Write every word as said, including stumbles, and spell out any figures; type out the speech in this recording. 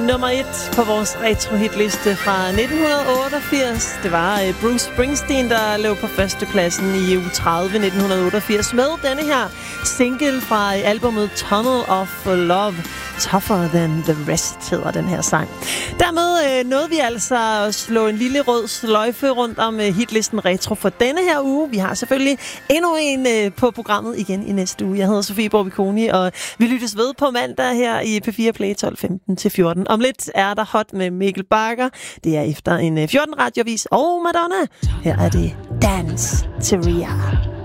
nummer et på vores retro-hitliste fra nitten otteogfirs. Det var Bruce Springsteen, der lå på førstepladsen i uge tredive nitten otteogfirs med denne her single fra albumet Tunnel of Love. Tougher Than The Rest hedder den her sang. Dermed øh, nåede vi altså at slå en lille rød sløjfe rundt om øh, hitlisten retro for denne her uge. Vi har selvfølgelig endnu en øh, på programmet igen i næste uge. Jeg hedder Sofie Borbiconi, og vi lyttes ved på mandag her i P fire Play tolv femten til fjorten. Om lidt er der Hot med Mikkel Bakker. Det er efter en øh, fjorten radiovis og Madonna. Her er det Dance to Ria.